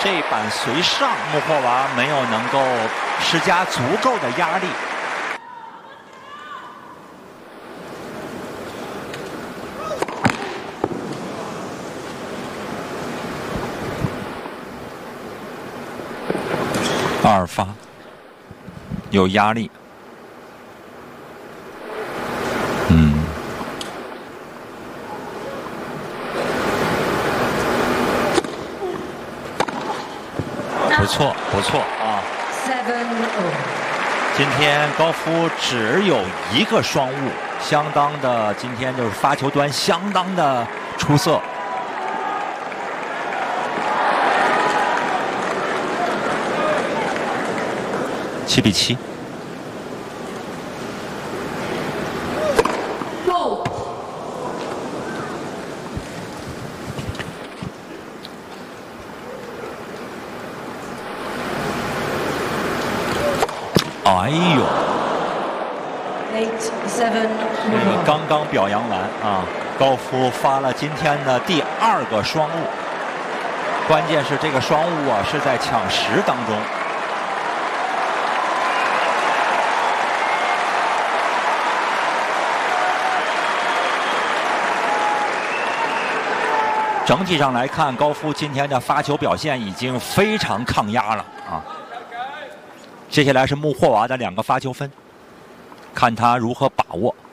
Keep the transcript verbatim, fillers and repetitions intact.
这一板随上，穆霍娃没有能够施加足够的压力。二发有压力，嗯，不错不错啊。今天高夫只有一个双误，相当的，今天就是发球端相当的出色。七比七。哎呦！这个刚刚表扬完啊，高夫发了今天的第二个双误，关键是这个双误啊是在抢十当中。整体上来看，高夫今天的发球表现已经非常抗压了啊。接下来是穆霍娃的两个发球分，看他如何把握。